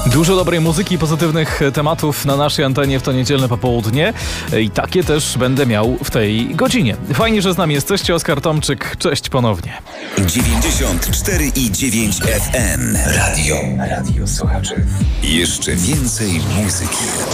Dużo dobrej muzyki i pozytywnych tematów na naszej antenie w to niedzielne popołudnie i takie też będę miał w tej godzinie. Fajnie, że z nami jesteście. Oskar Tomczyk, cześć ponownie. 94,9 FM. Radio słuchaczy. Jeszcze więcej muzyki.